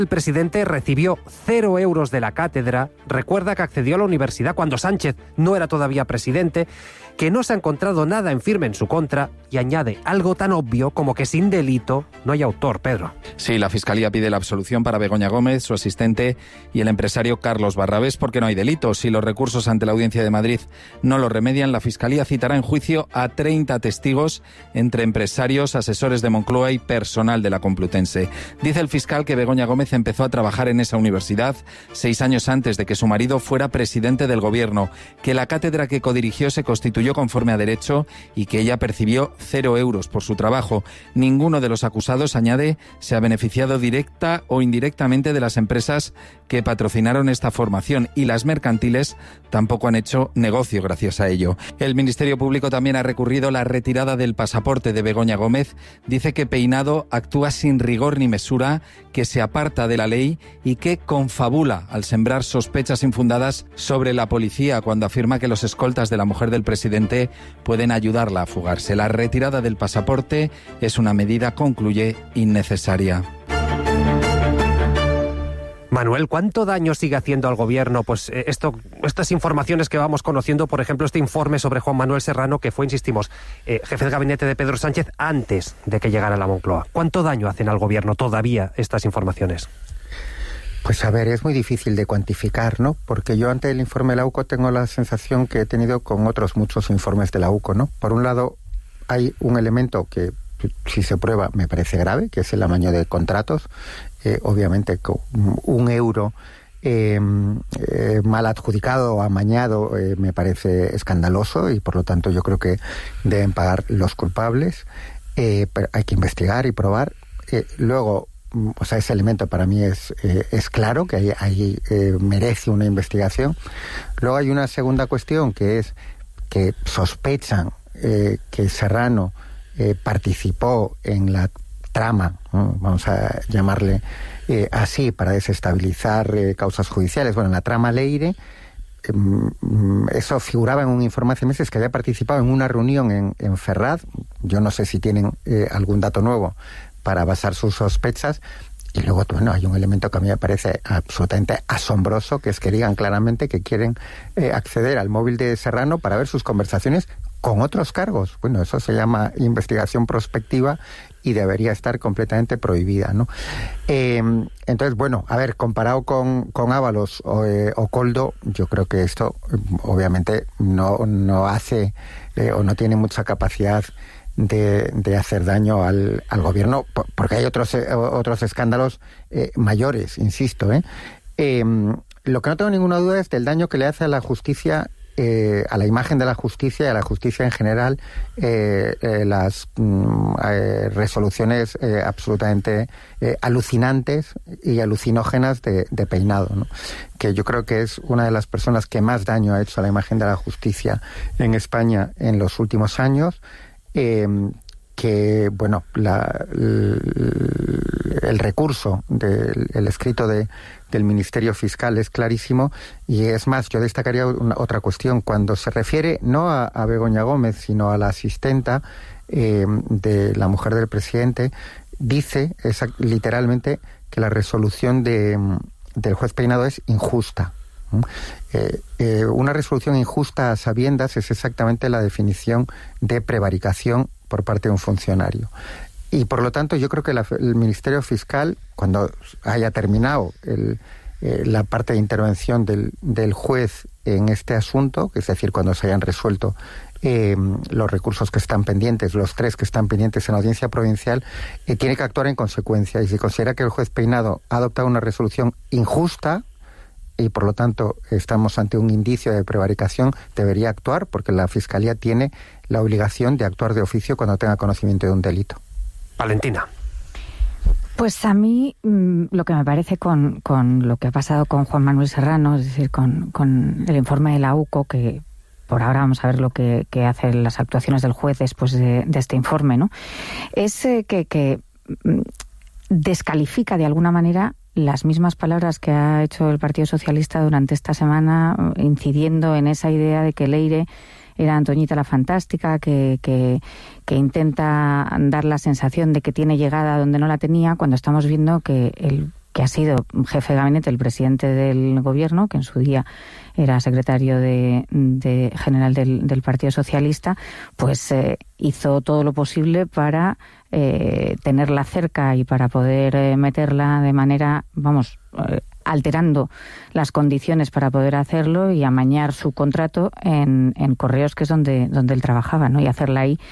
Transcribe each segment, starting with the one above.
El presidente recibió 0 euros de la cátedra, recuerda que accedió a la universidad cuando Sánchez no era todavía presidente, que no se ha encontrado nada en firme en su contra y añade algo tan obvio como que sin delito no hay autor, Pedro. Sí, la Fiscalía pide la absolución para Begoña Gómez, su asistente y el empresario Carlos Barrabés porque no hay delito. Si los recursos ante la Audiencia de Madrid no lo remedian, la Fiscalía citará en juicio a 30 testigos entre empresarios, asesores de Moncloa y personal de la Complutense. Dice el fiscal que Begoña Gómez empezó a trabajar en esa universidad 6 años antes de que su marido fuera presidente del gobierno, que la cátedra que codirigió se constituyó conforme a derecho y que ella percibió 0 euros por su trabajo. Ninguno de los acusados, añade, se ha beneficiado directa o indirectamente de las empresas que patrocinaron esta formación y las mercantiles tampoco han hecho negocio gracias a ello. El Ministerio Público también ha recurrido la retirada del pasaporte de Begoña Gómez. Dice que Peinado actúa sin rigor ni mesura, que se aparta de la ley y que confabula al sembrar sospechas infundadas sobre la policía cuando afirma que los escoltas de la mujer del presidente pueden ayudarla a fugarse. La retirada del pasaporte es una medida, concluye, innecesaria. Manuel, ¿cuánto daño sigue haciendo al gobierno? Pues estas informaciones que vamos conociendo, por ejemplo, este informe sobre Juan Manuel Serrano, que fue, insistimos, jefe de gabinete de Pedro Sánchez antes de que llegara a la Moncloa. ¿Cuánto daño hacen al gobierno todavía estas informaciones? Pues a ver, es muy difícil de cuantificar, ¿no? Porque yo ante el informe de la UCO tengo la sensación que he tenido con otros muchos informes de la UCO, ¿no? Por un lado, hay un elemento que, si se prueba, me parece grave, que es el amaño de contratos. Obviamente, con 1 euro mal adjudicado o amañado me parece escandaloso y, por lo tanto, yo creo que deben pagar los culpables. Pero hay que investigar y probar. Luego, o sea, ese elemento para mí es claro, que ahí merece una investigación. Luego hay una segunda cuestión, que es que sospechan que Serrano participó en la trama, ¿no? Vamos a llamarle así, para desestabilizar causas judiciales. Bueno, en la trama Leire, eso figuraba en un informe hace meses, que había participado en una reunión en Ferraz. Yo no sé si tienen algún dato nuevo para basar sus sospechas. Y luego, bueno, hay un elemento que a mí me parece absolutamente asombroso, que es que digan claramente que quieren acceder al móvil de Serrano para ver sus conversaciones con otros cargos. Bueno, eso se llama investigación prospectiva y debería estar completamente prohibida, ¿no? Entonces, bueno, a ver, comparado con Ábalos o Koldo, yo creo que esto obviamente no hace o no tiene mucha capacidad de hacer daño al gobierno, porque hay otros escándalos mayores, insisto. Lo que no tengo ninguna duda es del daño que le hace a la justicia, a la imagen de la justicia y a la justicia en general, las resoluciones absolutamente alucinantes y alucinógenas de Peinado, ¿no? Que yo creo que es una de las personas que más daño ha hecho a la imagen de la justicia en España en los últimos años. Que, bueno, el recurso del escrito del Ministerio Fiscal es clarísimo, y es más, yo destacaría otra cuestión. Cuando se refiere no a Begoña Gómez, sino a la asistenta de la mujer del presidente, dice literalmente que la resolución del juez Peinado es injusta. Una resolución injusta a sabiendas es exactamente la definición de prevaricación por parte de un funcionario. Y por lo tanto yo creo que el Ministerio Fiscal, cuando haya terminado la parte de intervención del juez en este asunto, es decir, cuando se hayan resuelto los recursos que están pendientes, los 3 que están pendientes en la audiencia provincial, tiene que actuar en consecuencia. Y si considera que el juez Peinado ha adoptado una resolución injusta, y por lo tanto estamos ante un indicio de prevaricación, debería actuar, porque la Fiscalía tiene la obligación de actuar de oficio cuando tenga conocimiento de un delito. Valentina. Pues a mí lo que me parece con lo que ha pasado con Juan Manuel Serrano, es decir, con el informe de la UCO, que por ahora vamos a ver lo que hacen las actuaciones del juez después de este informe, ¿no? Es que descalifica de alguna manera las mismas palabras que ha hecho el Partido Socialista durante esta semana, incidiendo en esa idea de que Leire era Antoñita la Fantástica, que intenta dar la sensación de que tiene llegada donde no la tenía, cuando estamos viendo que el que ha sido jefe de gabinete del presidente del gobierno, que en su día era secretario general del Partido Socialista, pues hizo todo lo posible para tenerla cerca y para poder meterla de manera, alterando las condiciones para poder hacerlo y amañar su contrato en Correos, que es donde él trabajaba, ¿no? Y hacerla ahí,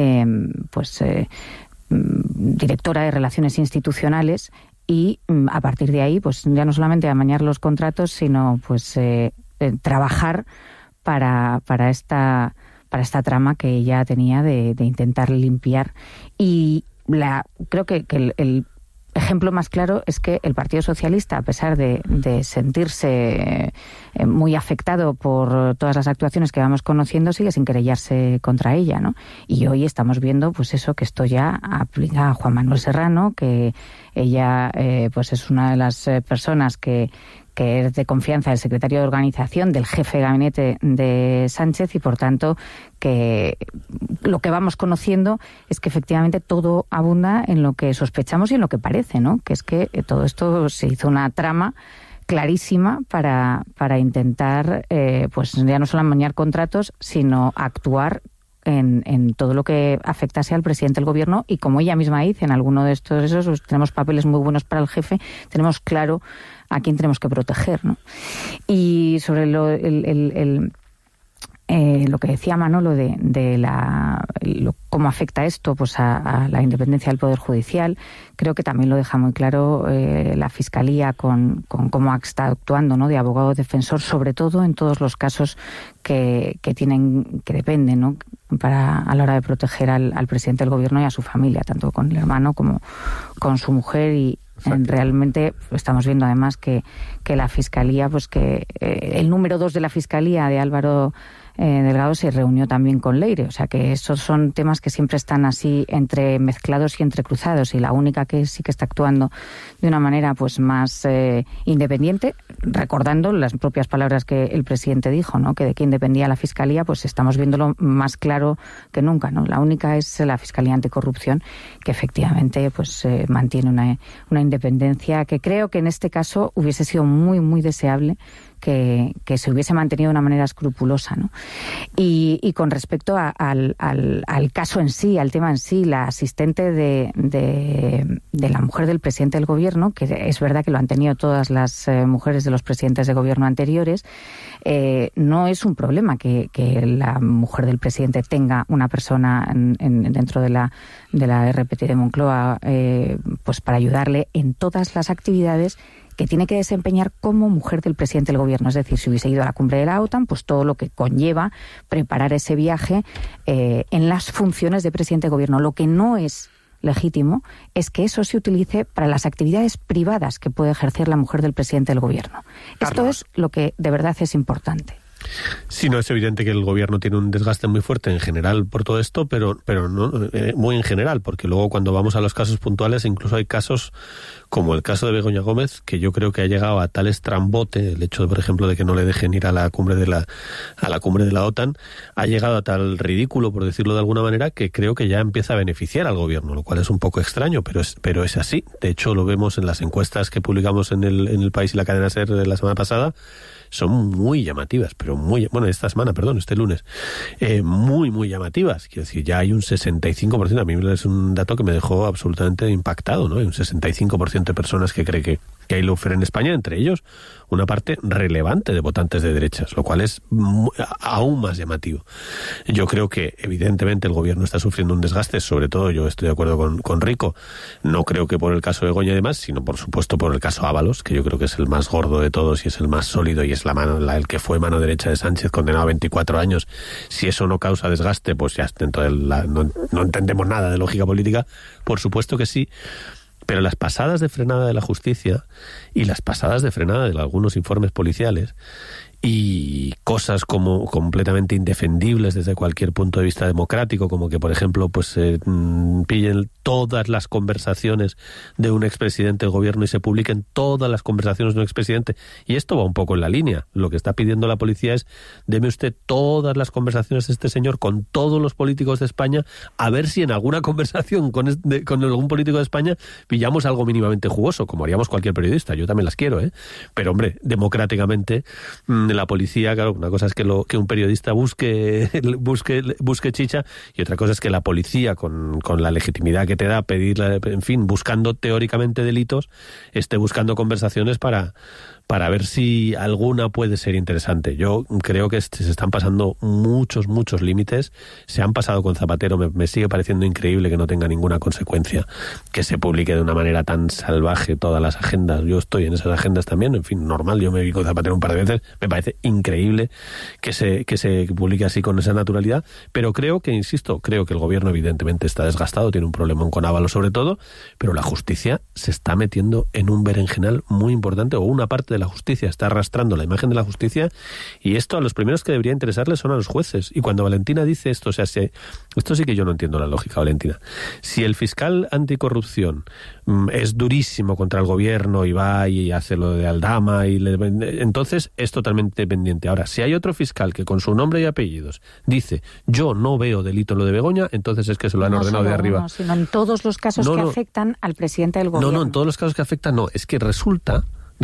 directora de Relaciones Institucionales, y a partir de ahí, pues ya no solamente amañar los contratos, sino pues trabajar para esta trama que ella tenía de intentar limpiar. Y creo que el ejemplo más claro es que el Partido Socialista, a pesar de sentirse muy afectado por todas las actuaciones que vamos conociendo, sigue sin querellarse contra ella, ¿no? Y hoy estamos viendo pues eso, que esto ya aplica a Juan Manuel Serrano, que ella pues es una de las personas que es de confianza del secretario de organización, del jefe de gabinete de Sánchez, y por tanto que lo que vamos conociendo es que efectivamente todo abunda en lo que sospechamos y en lo que parece, ¿no? Que es que todo esto se hizo una trama clarísima para intentar pues ya no solo amañar contratos, sino actuar en todo lo que afectase al presidente del gobierno. Y como ella misma dice, en alguno de esos pues, tenemos papeles muy buenos para el jefe, tenemos claro a quién tenemos que proteger, ¿no? Y sobre lo que decía Manolo cómo afecta esto pues a la independencia del Poder Judicial, creo que también lo deja muy claro la Fiscalía con cómo está actuando, ¿no? De abogado defensor, sobre todo en todos los casos que dependen, ¿no? A la hora de proteger al presidente del gobierno y a su familia, tanto con el hermano como con su mujer. Y realmente estamos viendo además que la Fiscalía, pues que el número 2 de la Fiscalía, de Álvaro Delgado, se reunió también con Leire. O sea que esos son temas que siempre están así entremezclados y entrecruzados, y la única que sí que está actuando de una manera pues más independiente, recordando las propias palabras que el presidente dijo, ¿no? Que de qué dependía la Fiscalía, pues estamos viéndolo más claro que nunca, ¿no? La única es la Fiscalía Anticorrupción, que efectivamente pues mantiene una independencia que creo que en este caso hubiese sido muy, muy deseable que se hubiese mantenido de una manera escrupulosa, ¿no? Y con respecto al caso en sí, al tema en sí, la asistente de la mujer del presidente del gobierno, que es verdad que lo han tenido todas las mujeres de los presidentes de gobierno anteriores, no es un problema que la mujer del presidente tenga una persona dentro de la RPT de Moncloa pues para ayudarle en todas las actividades que tiene que desempeñar como mujer del presidente del gobierno. Es decir, si hubiese ido a la cumbre de la OTAN, pues todo lo que conlleva preparar ese viaje en las funciones de presidente de gobierno. Lo que no es legítimo es que eso se utilice para las actividades privadas que puede ejercer la mujer del presidente del gobierno. Esto es lo que de verdad es importante. Sí, no, es evidente que el gobierno tiene un desgaste muy fuerte en general por todo esto, pero no muy en general, porque luego cuando vamos a los casos puntuales, incluso hay casos como el caso de Begoña Gómez, que yo creo que ha llegado a tal estrambote, el hecho, por ejemplo, de que no le dejen ir a la cumbre de la OTAN, ha llegado a tal ridículo, por decirlo de alguna manera, que creo que ya empieza a beneficiar al gobierno, lo cual es un poco extraño, pero es así. De hecho, lo vemos en las encuestas que publicamos en el País y la cadena SER de la semana pasada. Son muy llamativas, pero este lunes, muy, muy llamativas. Quiero decir, ya hay un 65%, a mí es un dato que me dejó absolutamente impactado, ¿no? Hay un 65% de personas que cree que hay lawfare en España, entre ellos una parte relevante de votantes de derechas, lo cual es aún más llamativo. Yo creo que evidentemente el gobierno está sufriendo un desgaste, sobre todo yo estoy de acuerdo con Rico, no creo que por el caso de Begoña y demás, sino por supuesto por el caso Ábalos, que yo creo que es el más gordo de todos y es el más sólido y es el que fue mano derecha de Sánchez, condenado a 24 años. Si eso no causa desgaste, pues ya dentro no entendemos nada de lógica política. Por supuesto que sí. Pero las pasadas de frenada de la justicia y las pasadas de frenada de algunos informes policiales y cosas como completamente indefendibles desde cualquier punto de vista democrático, como que, por ejemplo, pues pillen todas las conversaciones de un expresidente del gobierno y se publiquen todas las conversaciones de un expresidente. Y esto va un poco en la línea. Lo que está pidiendo la policía es: deme usted todas las conversaciones de este señor con todos los políticos de España, a ver si en alguna conversación con algún político de España pillamos algo mínimamente jugoso, como haríamos cualquier periodista. Yo también las quiero, pero hombre, democráticamente la policía, claro, una cosa es que un periodista busque chicha, y otra cosa es que la policía, con la legitimidad que te da pedir, en fin, buscando teóricamente delitos, esté buscando conversaciones para ver si alguna puede ser interesante. Yo creo que se están pasando muchos límites. Se han pasado con Zapatero. Me sigue pareciendo increíble que no tenga ninguna consecuencia que se publique de una manera tan salvaje todas las agendas. Yo estoy en esas agendas también. En fin, normal. Yo me vi con Zapatero un par de veces. Me parece increíble que se publique así con esa naturalidad. Pero creo que el gobierno evidentemente está desgastado. Tiene un problema con Ábalos sobre todo. Pero la justicia se está metiendo en un berenjenal muy importante, o una parte de la justicia está arrastrando la imagen de la justicia, y esto a los primeros que debería interesarles son a los jueces. Y cuando Valentina dice esto, esto sí que yo no entiendo la lógica, Valentina. Si el fiscal anticorrupción es durísimo contra el gobierno y va y hace lo de Aldama, entonces es totalmente dependiente. Ahora, si hay otro fiscal que con su nombre y apellidos dice: yo no veo delito en lo de Begoña, entonces es que se lo han ordenado de arriba. No, sino en todos los casos que afectan al presidente del gobierno. No, en todos los casos que afectan no. Es que resulta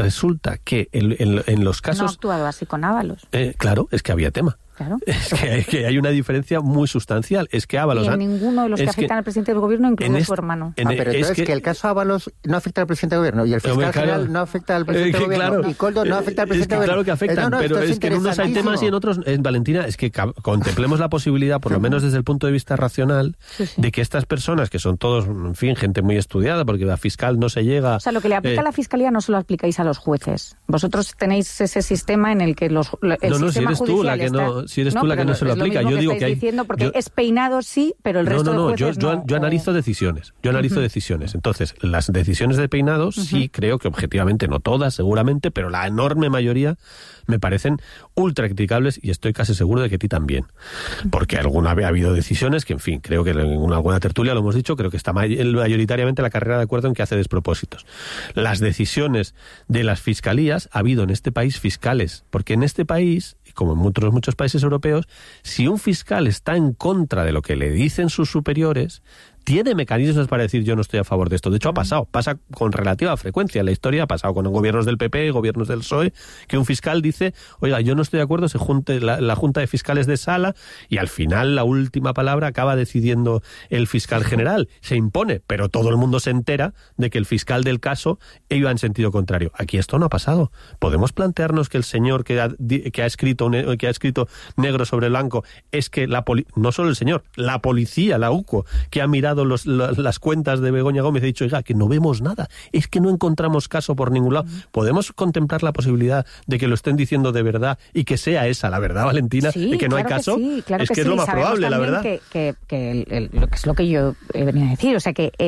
que en los casos... No ha actuado así con Ábalos. Claro, es que había tema. Claro. Es que hay una diferencia muy sustancial. Es que Ábalos... Y en ninguno de los que afectan al presidente del gobierno, incluido su hermano. Pero entonces que el caso Ábalos no afecta al presidente del gobierno, y el fiscal general no afecta al presidente del gobierno, y Koldo no afecta al presidente del gobierno. Claro que afectan, pero es que en unos hay temas y en otros... Valentina, es que contemplemos la posibilidad, por lo menos desde el punto de vista racional, de que estas personas, que son todos, en fin, gente muy estudiada, porque la fiscal no se llega... O sea, lo que le aplica a la fiscalía no se lo aplicáis a los jueces. Vosotros tenéis ese sistema en el que el sistema judicial si eres tú la que no se lo aplica. Yo digo que hay... diciendo, porque es peinado sí, pero el resto de jueces no. Yo analizo decisiones. Entonces, las decisiones de peinado sí creo que objetivamente, no todas seguramente, pero la enorme mayoría me parecen ultra criticables, y estoy casi seguro de que a ti también. Porque ha habido decisiones que, en fin, creo que en alguna tertulia lo hemos dicho, creo que está mayoritariamente la carrera de acuerdo en que hace despropósitos. Las decisiones de las fiscalías, ha habido en este país fiscales, porque en este país, como en muchos países europeos, si un fiscal está en contra de lo que le dicen sus superiores, tiene mecanismos para decir: yo no estoy a favor de esto. De hecho, pasa con relativa frecuencia. En la historia ha pasado con gobiernos del PP, gobiernos del PSOE, que un fiscal dice: oiga, yo no estoy de acuerdo, se junte la Junta de Fiscales de Sala, y al final la última palabra acaba decidiendo el fiscal general. Se impone, pero todo el mundo se entera de que el fiscal del caso iba en sentido contrario. Aquí esto no ha pasado. Podemos plantearnos que el señor que ha escrito negro sobre blanco es que no solo el señor, la policía, la UCO, que ha mirado las cuentas de Begoña Gómez, ha dicho: oiga, que no vemos nada, es que no encontramos caso por ningún lado. ¿Podemos contemplar la posibilidad de que lo estén diciendo de verdad y que sea esa la verdad, Valentina, de que no hay caso? Sí, claro es que es lo más probable, la verdad. Lo que es lo que yo he venido a decir, o sea, que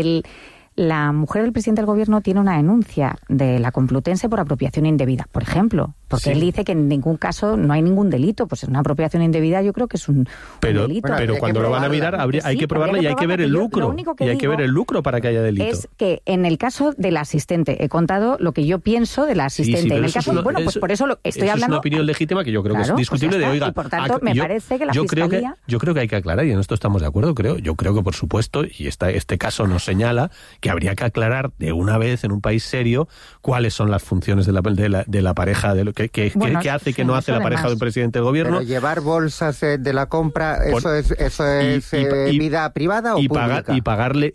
la mujer del presidente del gobierno tiene una denuncia de la Complutense por apropiación indebida, por ejemplo, porque él dice que en ningún caso no hay ningún delito. Pues una apropiación indebida yo creo que es un delito. Pero cuando lo van a mirar hay que probarla, y hay que ver el lucro. Y hay que ver el lucro para que haya delito. Es que en el caso de la asistente, he contado lo que yo pienso de la asistente. En el caso, pues por eso estoy hablando... Es una opinión legítima que yo creo que es discutible, pues de oiga... Y por tanto, me parece que la fiscalía... Yo creo que hay que aclarar, y en esto estamos de acuerdo, yo creo que por supuesto, y este caso nos señala que habría que aclarar de una vez en un país serio cuáles son las funciones de la pareja, de lo que hace y que no hace la pareja del presidente del gobierno. Pero llevar bolsas de la compra, ¿eso es vida privada o pública? Y pagarle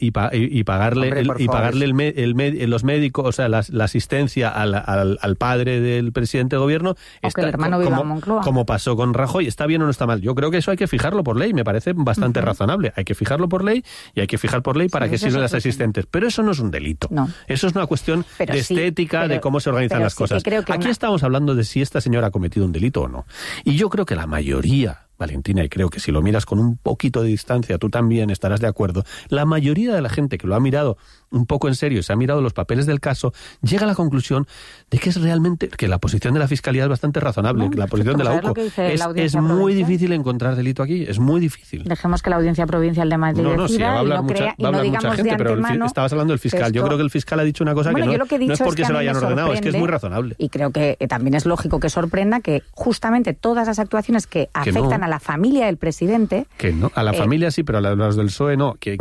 los médicos, o sea, la asistencia al padre del presidente del gobierno, el hermano viva en Moncloa, como pasó con Rajoy. ¿Está bien o no está mal? Yo creo que eso hay que fijarlo por ley, me parece bastante razonable. Hay que fijarlo por ley, y hay que fijar por ley para que sirvan las asistentes. Pero eso no es un delito. No. Eso es una cuestión de estética, de cómo se organizan las cosas. Aquí estamos hablando de si esta señora ha cometido un delito o no. Y yo creo que la mayoría, Valentina, y creo que si lo miras con un poquito de distancia, tú también estarás de acuerdo, la mayoría de la gente que lo ha mirado un poco en serio, se ha mirado los papeles del caso, llega a la conclusión de que es realmente, que la posición de la Fiscalía es bastante razonable, que la posición de la UCO es muy difícil encontrar delito aquí, es muy difícil. Dejemos que la Audiencia Provincial de Madrid decida y no crea, y no digamos de antemano. Pero estabas hablando del fiscal, yo creo que el fiscal ha dicho una cosa que no es porque se lo hayan ordenado, es que es muy razonable. Y creo que también es lógico que sorprenda que justamente todas las actuaciones que afectan a la familia del presidente... Que no, a la familia sí, pero a los del PSOE no. Que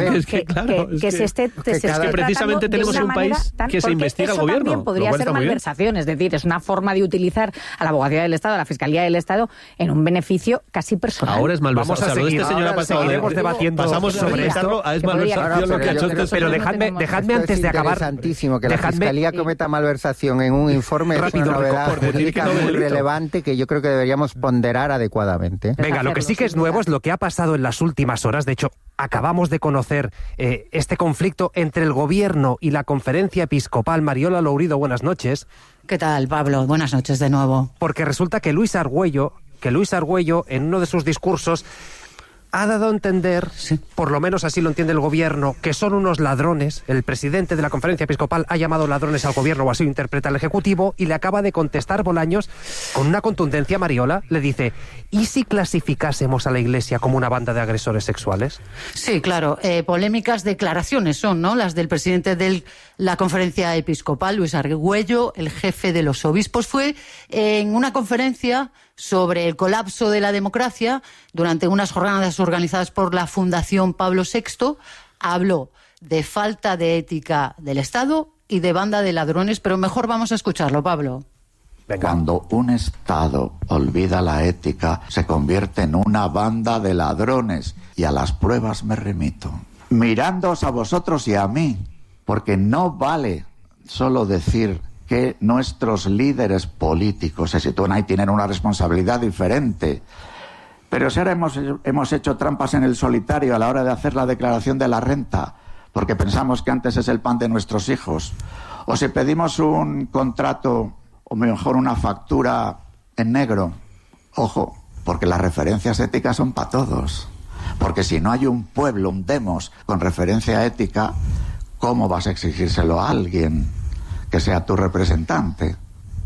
precisamente tenemos un país que se investiga al gobierno. También podría ser malversación, es decir, es una forma de utilizar a la Abogacía del Estado, a la Fiscalía del Estado, en un beneficio casi personal. Ahora es malversación. Vamos a seguir. Este señor ha pasado pasamos sobre esto. Es malversación lo que ha hecho este pero dejadme antes de acabar. Es interesantísimo que la Fiscalía cometa malversación en un informe, es una novedad jurídica muy relevante que yo creo que deberíamos ponderar adecuadamente. Venga, lo que sí que es nuevo es lo que ha pasado en las últimas horas. De hecho, acabamos de conocer este conflicto entre el Gobierno y la Conferencia Episcopal. Mariola Lourido, buenas noches. ¿Qué tal, Pablo? Buenas noches de nuevo. Porque resulta que Luis Argüello, en uno de sus discursos, ha dado a entender, por lo menos así lo entiende el Gobierno, que son unos ladrones. El presidente de la Conferencia Episcopal ha llamado ladrones al Gobierno, o así lo interpreta el Ejecutivo, y le acaba de contestar Bolaños con una contundencia. Mariola le dice: ¿y si clasificásemos a la Iglesia como una banda de agresores sexuales? Sí, claro. Polémicas declaraciones son, ¿no?, las del presidente de la Conferencia Episcopal, Luis Argüello, el jefe de los obispos. Fue en una conferencia sobre el colapso de la democracia durante unas jornadas organizadas por la Fundación Pablo VI. Habló de falta de ética del Estado y de banda de ladrones, pero mejor vamos a escucharlo, Pablo. Venga. Cuando un Estado olvida la ética, se convierte en una banda de ladrones, y a las pruebas me remito. Mirándoos a vosotros y a mí, porque no vale solo decir que nuestros líderes políticos se sitúan ahí, tienen una responsabilidad diferente. Pero si ahora hemos hecho trampas en el solitario a la hora de hacer la declaración de la renta, porque pensamos que antes es el pan de nuestros hijos, o si pedimos un contrato, o mejor una factura en negro, ojo, porque las referencias éticas son para todos. Porque si no hay un pueblo, un demos, con referencia ética, ¿cómo vas a exigírselo a alguien que sea tu representante?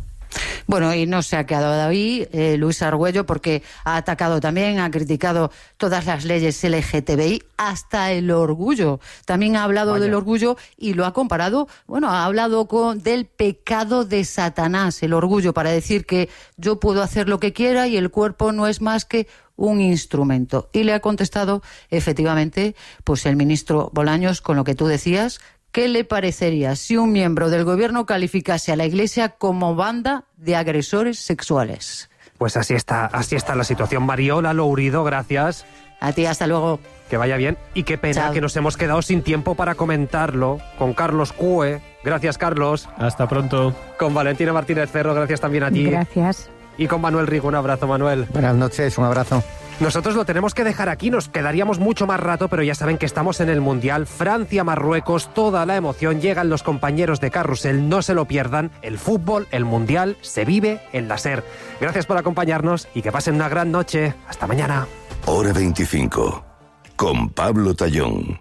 Bueno, y no se ha quedado ahí Luis Argüello, porque ha atacado también, ha criticado todas las leyes LGTBI, hasta el orgullo. También ha hablado del orgullo y lo ha comparado, ha hablado del pecado de Satanás, el orgullo, para decir que yo puedo hacer lo que quiera y el cuerpo no es más que un instrumento. Y le ha contestado, efectivamente, pues el ministro Bolaños, con lo que tú decías. ¿Qué le parecería si un miembro del Gobierno calificase a la Iglesia como banda de agresores sexuales? Pues así está la situación. Mariola Lourido, gracias. A ti, hasta luego. Que vaya bien. Y qué pena Chao. Que nos hemos quedado sin tiempo para comentarlo con Carlos Cue. Gracias, Carlos. Hasta pronto. Con Valentina Martínez Ferro, gracias también a ti. Gracias. Y con Manuel Rigo, un abrazo, Manuel. Buenas noches, un abrazo. Nosotros lo tenemos que dejar aquí, nos quedaríamos mucho más rato, pero ya saben que estamos en el Mundial. Francia-Marruecos, toda la emoción, llegan los compañeros de Carrusel, no se lo pierdan. El fútbol, el Mundial, se vive en la SER. Gracias por acompañarnos y que pasen una gran noche. Hasta mañana. Hora 25, con Pablo Tallón.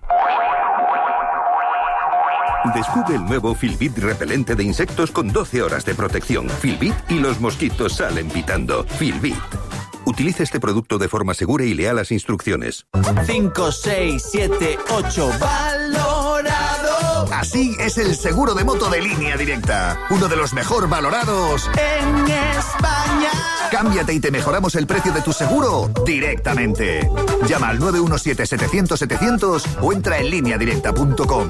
Descubre el nuevo Filbit repelente de insectos con 12 horas de protección. Filbit y los mosquitos salen pitando. Filbit. Utiliza este producto de forma segura y lea las instrucciones. 5, 6, 7, 8. ¡Valorado! Así es el seguro de moto de Línea Directa. Uno de los mejor valorados en España. Cámbiate y te mejoramos el precio de tu seguro directamente. Llama al 917-700-700 o entra en lineadirecta.com.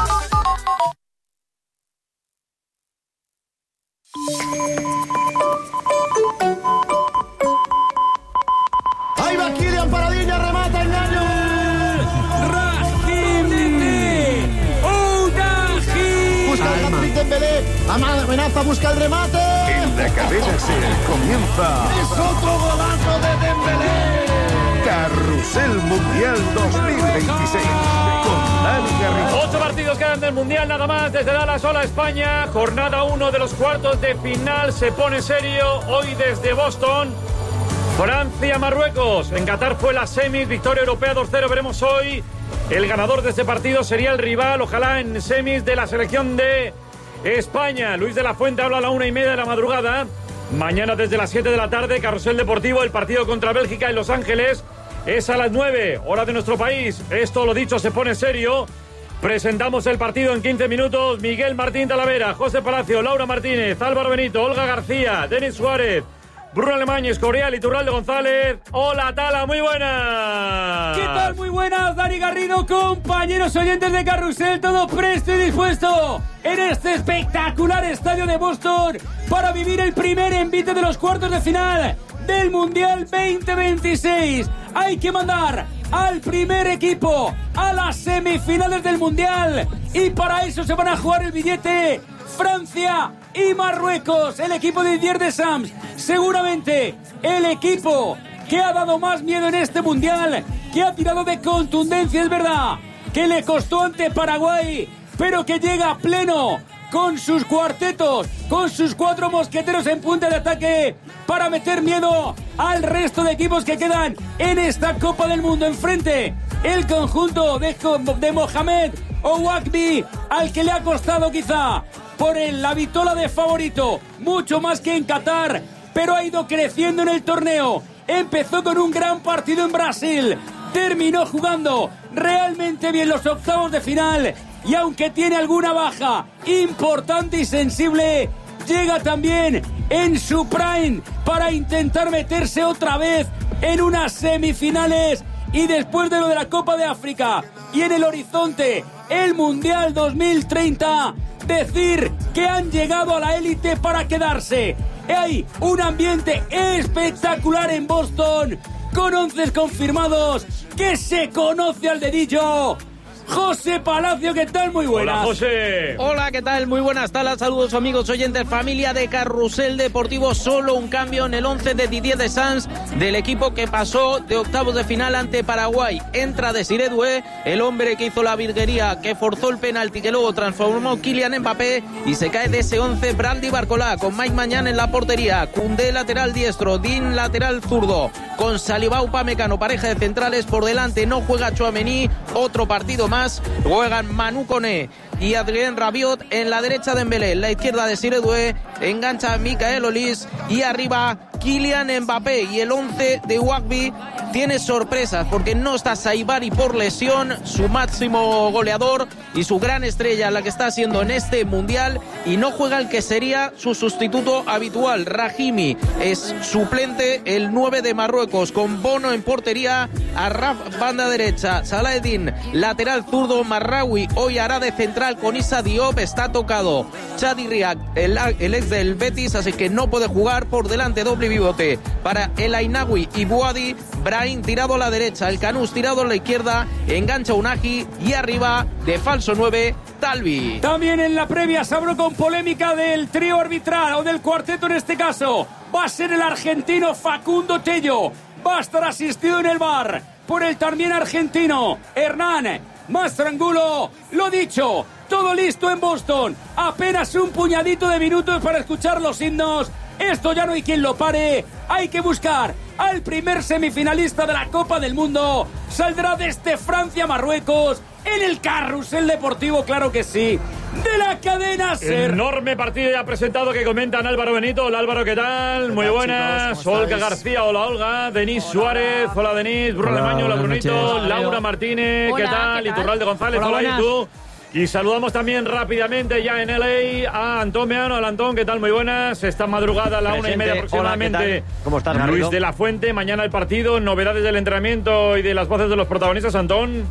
Ahí va Kylian Paradilla, remata engaño. Busca el hat-trick de Dembélé. Amenaza, busca el remate. En la cadena SER comienza. Es otro golazo de Dembélé. Carrusel Mundial 2026. Con Dani Garrido. 8 partidos quedan del Mundial, nada más, desde Dallas. Hola España, jornada 1 de los cuartos de final se pone serio hoy desde Boston. Francia-Marruecos, en Qatar fue la semis, victoria europea 2-0, veremos hoy El ganador de este partido sería el rival, ojalá en semis, de la selección de España. Luis de la Fuente habla a la 1:30 de la madrugada. Mañana desde las 7 de la tarde, Carrusel Deportivo, el partido contra Bélgica en Los Ángeles es a las 9, hora de nuestro país. Esto, lo dicho, se pone serio. Presentamos el partido en 15 minutos. Miguel Martín Talavera, José Palacio, Laura Martínez, Álvaro Benito, Olga García, Denis Suárez, Bruno Alemán, Escorial, Iturralde González. Hola, Tala, muy buenas. ¿Qué tal? Muy buenas, Dani Garrido, compañeros oyentes de Carrusel, todo presto y dispuesto en este espectacular estadio de Boston para vivir el primer envite de los cuartos de final del Mundial 2026. Hay que mandar al primer equipo a las semifinales del Mundial y para eso se van a jugar el billete Francia y Marruecos. El equipo de Didier Deschamps, seguramente el equipo que ha dado más miedo en este Mundial, que ha tirado de contundencia, es verdad, que le costó ante Paraguay, pero que llega a pleno con sus cuartetos, con sus 4 mosqueteros en punta de ataque para meter miedo al resto de equipos que quedan en esta Copa del Mundo. Enfrente, el conjunto de Mohamed Ouakbi, al que le ha costado quizá por la vitola de favorito, mucho más que en Qatar, pero ha ido creciendo en el torneo. Empezó con un gran partido en Brasil, terminó jugando realmente bien los octavos de final y aunque tiene alguna baja importante y sensible, llega también en su prime para intentar meterse otra vez en unas semifinales y después de lo de la Copa de África y en el horizonte el Mundial 2030, decir que han llegado a la élite para quedarse. Hay un ambiente espectacular en Boston con 11 confirmados que se conoce al dedillo. José Palacio, ¿qué tal? Muy buenas. Hola, José. Hola, ¿qué tal? Muy buenas tardes. Saludos, amigos oyentes, familia de Carrusel Deportivo. Solo un cambio en el 11 de Didier Deschamps, del equipo que pasó de octavos de final ante Paraguay. Entra Desiré Doué, el hombre que hizo la virguería, que forzó el penalti, que luego transformó Kylian Mbappé, y se cae de ese 11 Brandy Barcola, con Mike Mañán en la portería, Koundé lateral diestro, Dean lateral zurdo, con Salibao Upamecano, pareja de centrales. Por delante no juega Tchouaméni, otro partido más. Juegan Manu Koné y Adrien Rabiot. En la derecha Dembélé, en la izquierda Desiré Doué, engancha a Michael Olise y arriba Kylian Mbappé. Y el 11 de Ouakbi tiene sorpresas porque no está Saibari por lesión, su máximo goleador y su gran estrella, la que está haciendo en este Mundial, y no juega el que sería su sustituto habitual, Rahimi. Es suplente el 9 de Marruecos, con Bono en portería, Arraf banda derecha, Salahedin lateral zurdo, Marraoui hoy hará de central con Issa Diop, está tocado Chadi Riak, el ex del Betis, así que no puede jugar. Por delante doble pivote para El Ainaoui y Bouadi, Brahim tirado a la derecha, el Canús tirado a la izquierda, engancha Unagi y arriba de falso 9 Talvi. También en la previa se habló con polémica del trío arbitral, o del cuarteto en este caso. Va a ser el argentino Facundo Tello, va a estar asistido en el VAR por el también argentino Hernán Mastrangulo. Lo dicho, todo listo en Boston, apenas un puñadito de minutos para escuchar los himnos. Esto ya no hay quien lo pare. Hay que buscar al primer semifinalista de la Copa del Mundo. Saldrá desde Francia-Marruecos en el Carrusel Deportivo, claro que sí, de la cadena SER. Enorme partido ya presentado que comentan Álvaro Benito. Hola, Álvaro, ¿qué tal? Muy buenas. Chicos, Olga García, hola, Olga. Denis Suárez, hola, Denis. Bruno Alemán, hola, Brunito. Laura Martínez, ¿qué tal? Iturralde González, hola, ¿y tú? Y saludamos también rápidamente ya en LA a Antón Meano. Hola, Antón, ¿qué tal? Muy buenas. Esta madrugada a la 1:30 aproximadamente. Hola, ¿qué tal? ¿Cómo estás, Luis Garrido? de la Fuente. Mañana el partido, novedades del entrenamiento y de las voces de los protagonistas, Antón.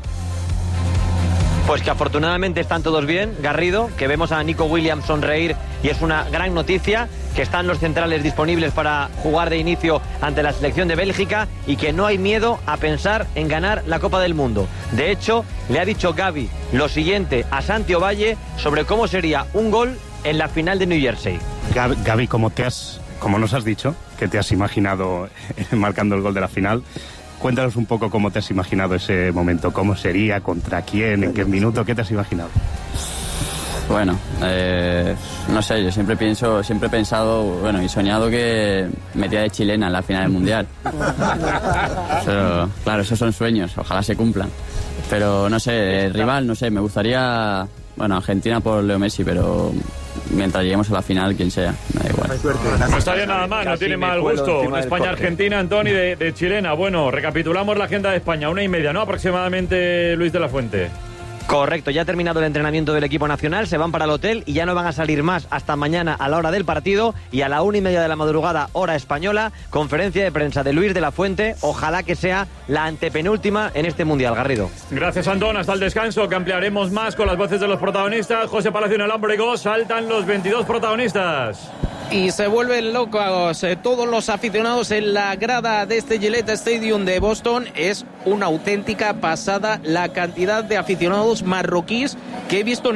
Pues que afortunadamente están todos bien, Garrido, que vemos a Nico Williams sonreír y es una gran noticia, que están los centrales disponibles para jugar de inicio ante la selección de Bélgica y que no hay miedo a pensar en ganar la Copa del Mundo. De hecho, le ha dicho Gavi lo siguiente a Santi Ovalle sobre cómo sería un gol en la final de New Jersey. Gavi, como nos has dicho, que te has imaginado marcando el gol de la final, cuéntanos un poco cómo te has imaginado ese momento, cómo sería, contra quién, en qué minuto, ¿qué te has imaginado? Bueno, no sé, yo siempre he pensado, bueno, y soñado que metía de chilena en la final del Mundial. Pero, claro, esos son sueños, ojalá se cumplan. Pero no sé, el rival, no sé, me gustaría, bueno, Argentina por Leo Messi, pero mientras lleguemos a la final, quien sea, me da igual. No estaría nada mal, no tiene mal gusto. Una España-Argentina, Antoni, de chilena. Bueno, recapitulamos la agenda de España, 1:30, ¿no? Aproximadamente, Luis de la Fuente. Correcto, ya ha terminado el entrenamiento del equipo nacional, se van para el hotel y ya no van a salir más hasta mañana a la hora del partido, y a la 1:30 de la madrugada, hora española, conferencia de prensa de Luis de la Fuente. Ojalá que sea la antepenúltima en este Mundial, Garrido. Gracias, Antón. Hasta el descanso, que ampliaremos más con las voces de los protagonistas. José Palacio en el Alambrego, saltan los 22 protagonistas. Y se vuelven locos todos los aficionados en la grada de este Gillette Stadium de Boston. Es una auténtica pasada la cantidad de aficionados marroquíes que he visto en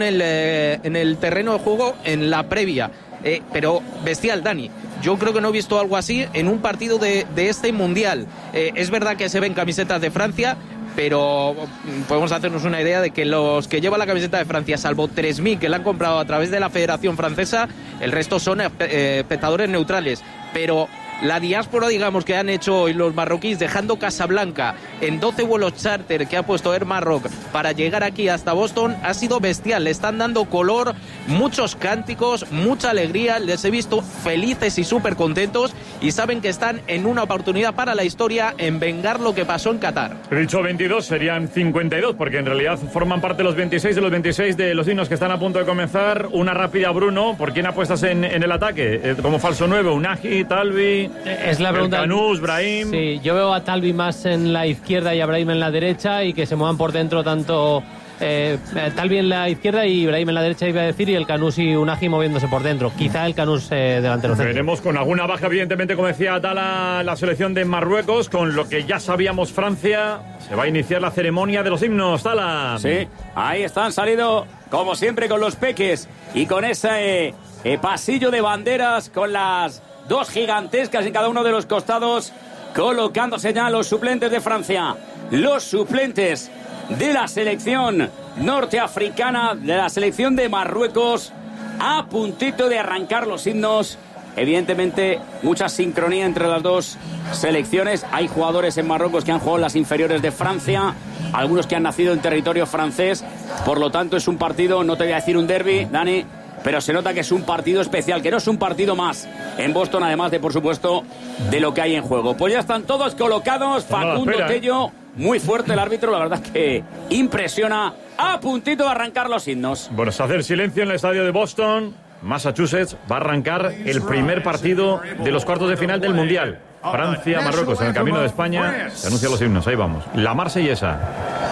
el terreno de juego en la previa. Pero bestial, Dani. Yo creo que no he visto algo así en un partido de este Mundial. Es verdad que se ven camisetas de Francia, pero podemos hacernos una idea de que los que llevan la camiseta de Francia, salvo 3.000 que la han comprado a través de la Federación Francesa, el resto son espectadores neutrales. Pero la diáspora, digamos, que han hecho hoy los marroquíes, dejando Casablanca en 12 vuelos charter que ha puesto Air Maroc para llegar aquí hasta Boston, ha sido bestial. Le están dando color, muchos cánticos, mucha alegría. Les he visto felices y súper contentos, y saben que están en una oportunidad para la historia en vengar lo que pasó en Qatar. He dicho 22, serían 52, porque en realidad forman parte los 26 de los himnos que están a punto de comenzar. Una rápida, Bruno, ¿por quién apuestas en el ataque? Como falso 9, Unagi, Talvi... Es la pregunta. Canús, Brahim. Sí, yo veo a Talvi más en la izquierda y a Brahim en la derecha, y que se muevan por dentro tanto Talvi en la izquierda y Brahim en la derecha, iba a decir, y el Canús y Unagi moviéndose por dentro. Quizá el Canús delantero centro. Veremos con alguna baja, evidentemente, como decía Atala, la selección de Marruecos. Con lo que ya sabíamos, Francia, se va a iniciar la ceremonia de los himnos. Tala. Sí, ahí están salido, como siempre, con los peques y con ese pasillo de banderas, con las dos gigantescas en cada uno de los costados, colocándose ya los suplentes de Francia, los suplentes de la selección norteafricana, de la selección de Marruecos, a puntito de arrancar los himnos. Evidentemente, mucha sincronía entre las dos selecciones. Hay jugadores en Marruecos que han jugado en las inferiores de Francia, algunos que han nacido en territorio francés. Por lo tanto, es un partido, no te voy a decir un derbi, Dani, pero se nota que es un partido especial, que no es un partido más en Boston, además de, por supuesto, de lo que hay en juego. Pues ya están todos colocados. Facundo Tello, muy fuerte el árbitro, la verdad que impresiona, a puntito de arrancar los himnos. Bueno, se hace el silencio en el estadio de Boston, Massachusetts. Va a arrancar el primer partido de los cuartos de final del Mundial. Francia-Marruecos en el camino de España. Se anuncian los himnos, ahí vamos. La Marsellesa.